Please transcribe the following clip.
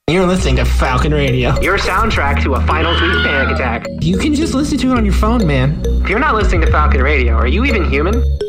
You're listening to Falcon Radio. Your soundtrack to a Finals Week panic attack. You can just listen to it on your phone, man. If you're not listening to Falcon Radio, are you even human?